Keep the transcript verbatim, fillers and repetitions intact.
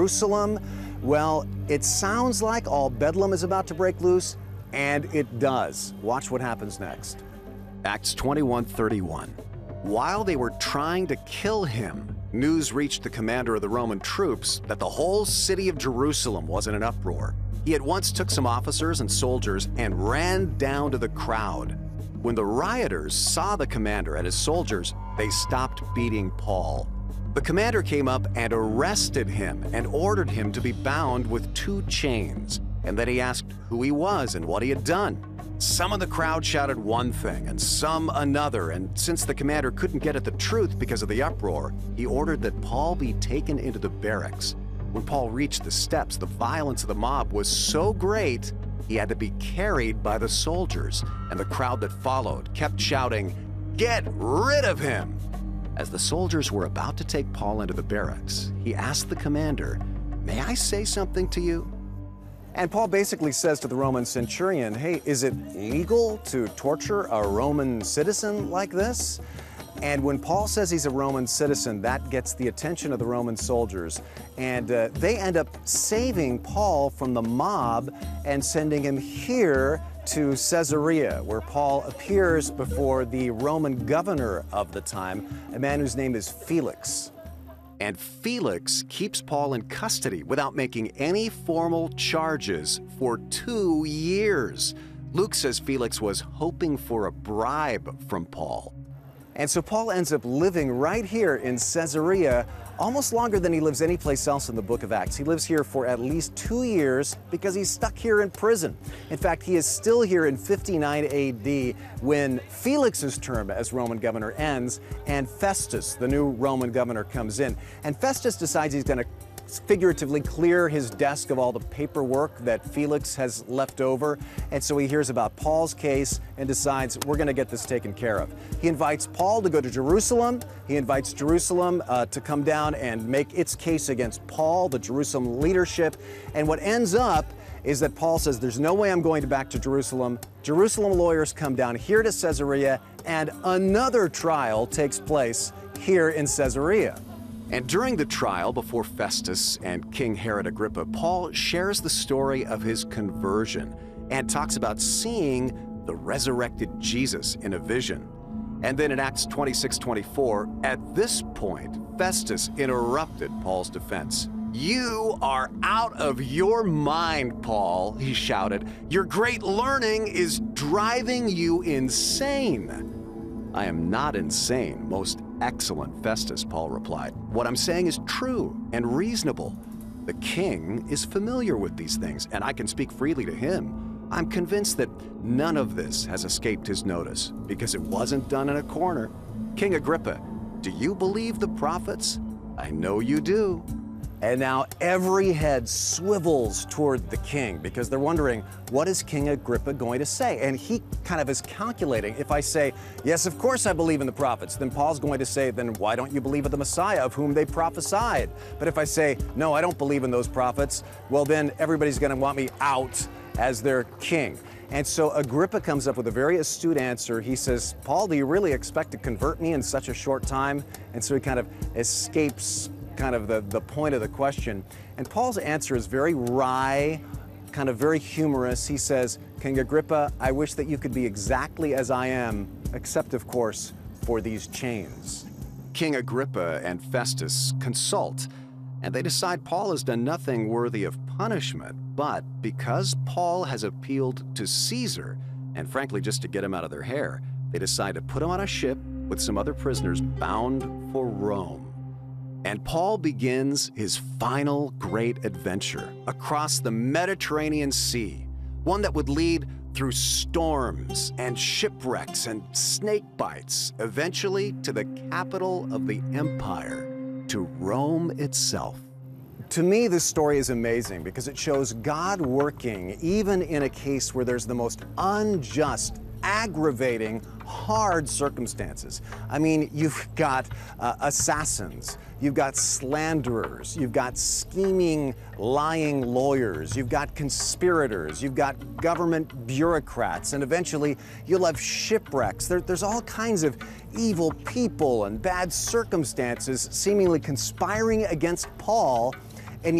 Jerusalem. Well, it sounds like all Bedlam is about to break loose, and it does. Watch what happens next. Acts twenty-one thirty-one. While they were trying to kill him, news reached the commander of the Roman troops that the whole city of Jerusalem was in an uproar. He at once took some officers and soldiers and ran down to the crowd. When the rioters saw the commander and his soldiers, they stopped beating Paul. The commander came up and arrested him and ordered him to be bound with two chains. And then he asked who he was and what he had done. Some of the crowd shouted one thing and some another, and since the commander couldn't get at the truth because of the uproar, he ordered that Paul be taken into the barracks. When Paul reached the steps, the violence of the mob was so great, he had to be carried by the soldiers, and the crowd that followed kept shouting, "Get rid of him!" As the soldiers were about to take Paul into the barracks, he asked the commander, "May I say something to you?" And Paul basically says to the Roman centurion, hey, is it legal to torture a Roman citizen like this? And when Paul says he's a Roman citizen, that gets the attention of the Roman soldiers. And uh, they end up saving Paul from the mob and sending him here to Caesarea, where Paul appears before the Roman governor of the time, a man whose name is Felix. And Felix keeps Paul in custody without making any formal charges for two years. Luke says Felix was hoping for a bribe from Paul. And so Paul ends up living right here in Caesarea, almost longer than he lives anyplace else in the book of Acts. He lives here for at least two years because he's stuck here in prison. In fact, he is still here in fifty-nine A D when Felix's term as Roman governor ends and Festus, the new Roman governor, comes in. And Festus decides he's going to figuratively clear his desk of all the paperwork that Felix has left over. And so he hears about Paul's case and decides, we're going to get this taken care of. He invites Paul to go to Jerusalem. He invites Jerusalem uh, to come down and make its case against Paul, the Jerusalem leadership. And what ends up is that Paul says, there's no way I'm going back to Jerusalem. Jerusalem lawyers come down here to Caesarea, and another trial takes place here in Caesarea. And during the trial before Festus and King Herod Agrippa, Paul shares the story of his conversion and talks about seeing the resurrected Jesus in a vision. And then in Acts twenty-six twenty-four, at this point, Festus interrupted Paul's defense. "You are out of your mind, Paul," he shouted. "Your great learning is driving you insane." "I am not insane, most excellent Festus," Paul replied. "What I'm saying is true and reasonable. The king is familiar with these things, and I can speak freely to him. I'm convinced that none of this has escaped his notice, because it wasn't done in a corner. King Agrippa, do you believe the prophets? I know you do." And now every head swivels toward the king because they're wondering, what is King Agrippa going to say? And he kind of is calculating, if I say, yes, of course I believe in the prophets, then Paul's going to say, then why don't you believe in the Messiah of whom they prophesied? But if I say, no, I don't believe in those prophets, well, then everybody's going to want me out as their king. And so Agrippa comes up with a very astute answer. He says, Paul, do you really expect to convert me in such a short time? And so he kind of escapes kind of the, the point of the question. And Paul's answer is very wry, kind of very humorous. He says, King Agrippa, I wish that you could be exactly as I am, except, of course, for these chains. King Agrippa and Festus consult, and they decide Paul has done nothing worthy of punishment, but because Paul has appealed to Caesar, and frankly just to get him out of their hair, they decide to put him on a ship with some other prisoners bound for Rome. And Paul begins his final great adventure across the Mediterranean Sea, one that would lead through storms and shipwrecks and snake bites, eventually to the capital of the empire, to Rome itself. To me, this story is amazing because it shows God working even in a case where there's the most unjust, aggravating, hard circumstances. I mean, you've got uh, assassins, you've got slanderers, you've got scheming, lying lawyers, you've got conspirators, you've got government bureaucrats, and eventually you'll have shipwrecks. There, there's all kinds of evil people and bad circumstances seemingly conspiring against Paul,